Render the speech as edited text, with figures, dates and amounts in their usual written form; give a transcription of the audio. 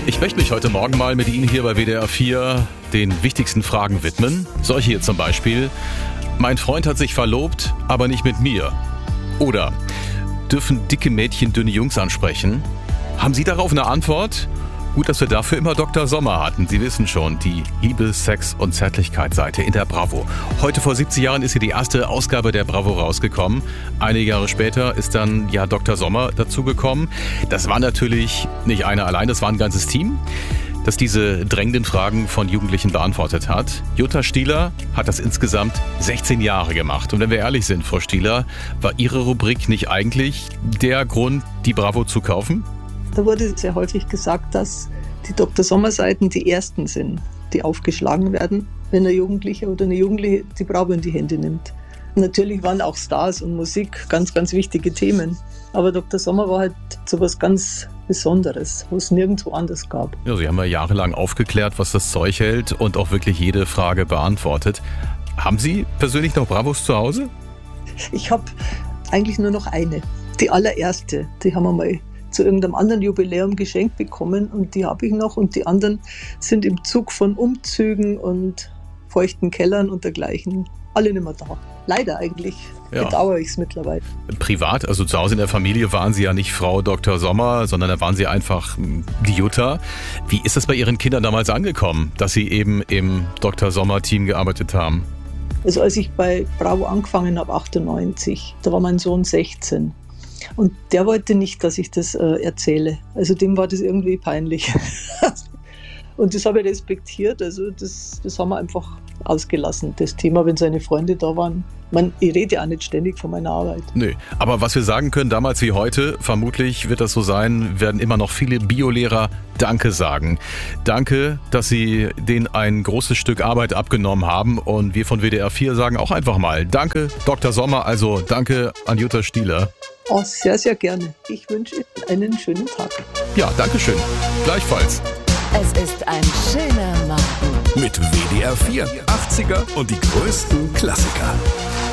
Ich möchte mich heute Morgen mal mit Ihnen hier bei WDR 4 den wichtigsten Fragen widmen. Solche hier zum Beispiel. Mein Freund hat sich verlobt, aber nicht mit mir. Oder dürfen dicke Mädchen dünne Jungs ansprechen? Haben Sie darauf eine Antwort? Gut, dass wir dafür immer Dr. Sommer hatten. Sie wissen schon, die Liebe-, Sex- und Zärtlichkeitsseite in der Bravo. Heute vor 70 Jahren ist hier die erste Ausgabe der Bravo rausgekommen. Einige Jahre später ist dann ja Dr. Sommer dazugekommen. Das war natürlich nicht einer allein, das war ein ganzes Team, das diese drängenden Fragen von Jugendlichen beantwortet hat. Jutta Stieler hat das insgesamt 16 Jahre gemacht. Und wenn wir ehrlich sind, Frau Stieler, war Ihre Rubrik nicht eigentlich der Grund, die Bravo zu kaufen? Da wurde sehr häufig gesagt, dass die Dr. Sommer-Seiten die ersten sind, die aufgeschlagen werden, wenn ein Jugendlicher oder eine Jugendliche die Bravo in die Hände nimmt. Natürlich waren auch Stars und Musik ganz, ganz wichtige Themen. Aber Dr. Sommer war halt so was ganz Besonderes, wo es nirgendwo anders gab. Ja, Sie haben ja jahrelang aufgeklärt, was das Zeug hält und auch wirklich jede Frage beantwortet. Haben Sie persönlich noch Bravos zu Hause? Ich habe eigentlich nur noch eine, die allererste. Die haben wir mal zu irgendeinem anderen Jubiläum geschenkt bekommen und die habe ich noch und die anderen sind im Zug von Umzügen und feuchten Kellern und dergleichen alle nicht mehr da. Leider eigentlich. Ja. Bedauere ich es mittlerweile. Privat, also zu Hause in der Familie, waren Sie ja nicht Frau Dr. Sommer, sondern da waren Sie einfach die Jutta. Wie ist das bei Ihren Kindern damals angekommen, dass Sie eben im Dr. Sommer-Team gearbeitet haben? Also als ich bei Bravo angefangen habe, 98, da war mein Sohn 16. Und der wollte nicht, dass ich das erzähle. Also dem war das irgendwie peinlich. Und das habe ich respektiert. Also das haben wir einfach ausgelassen, das Thema, wenn seine Freunde da waren. Ich rede ja auch nicht ständig von meiner Arbeit. Nö, aber was wir sagen können, damals wie heute, vermutlich wird das so sein, werden immer noch viele Biolehrer Danke sagen. Danke, dass Sie denen ein großes Stück Arbeit abgenommen haben. Und wir von WDR 4 sagen auch einfach mal Danke, Dr. Sommer, also danke an Jutta Stieler. Oh, sehr, sehr gerne. Ich wünsche Ihnen einen schönen Tag. Ja, danke schön. Gleichfalls. Es ist ein schöner Morgen. Mit WDR 4, 80er und die größten Klassiker.